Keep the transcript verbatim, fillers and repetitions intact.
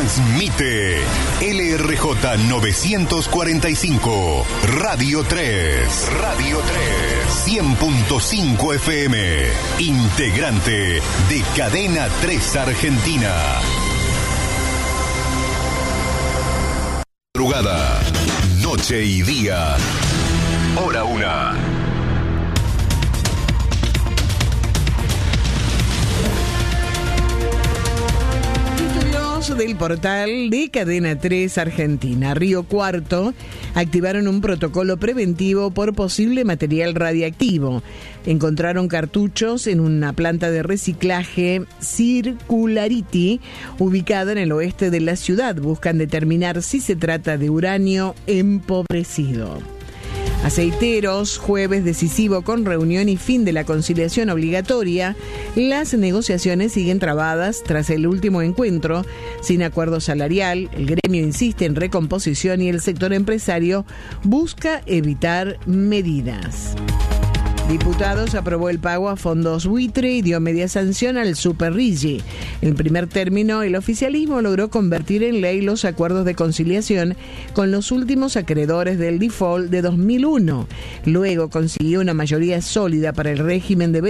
Transmite L R J novecientos cuarenta y cinco, Radio tres. Radio tres. cien punto cinco F M. Integrante de Cadena tres Argentina. Madrugada, noche y día. Hora una. Del portal de Cadena tres Argentina, Río Cuarto, activaron un protocolo preventivo por posible material radiactivo. Encontraron cartuchos en una planta de reciclaje Circularity, ubicada en el oeste de la ciudad. Buscan determinar si se trata de uranio empobrecido. Aceiteros, jueves decisivo con reunión y fin de la conciliación obligatoria. Las negociaciones siguen trabadas tras el último encuentro, sin acuerdo salarial. El gremio insiste en recomposición y el sector empresario busca evitar medidas. Diputados aprobó el pago a fondos buitre y dio media sanción al Superrigi. En primer término, el oficialismo logró convertir en ley los acuerdos de conciliación con los últimos acreedores del default de dos mil uno. Luego consiguió una mayoría sólida para el régimen de